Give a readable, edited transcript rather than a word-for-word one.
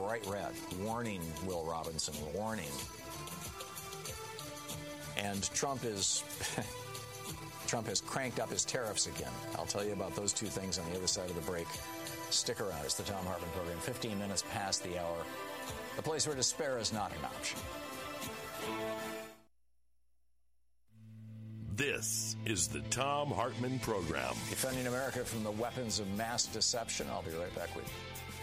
bright red. Warning, Will Robinson, warning. And Trump has cranked up his tariffs again. I'll tell you about those two things on the other side of the break. Stick around. It's the Thom Hartmann Program. 15 minutes past the hour. A place where despair is not an option. This is the Thom Hartmann Program. Defending America from the weapons of mass deception. I'll be right back with you.